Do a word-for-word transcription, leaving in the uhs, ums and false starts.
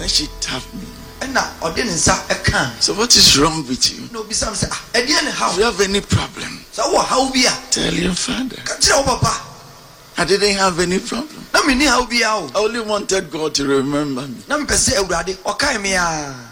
she tapped me. So what is wrong with you? No, besides, if you have any problem, tell your father. I didn't have any problem. I only wanted God to remember me.